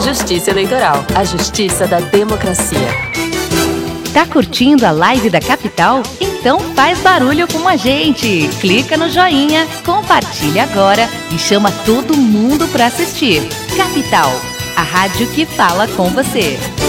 Justiça Eleitoral, a justiça da democracia. Tá curtindo a live da Capital? Então faz barulho com a gente. Clica no joinha, compartilha agora e chama todo mundo para assistir. Capital, a rádio que fala com você.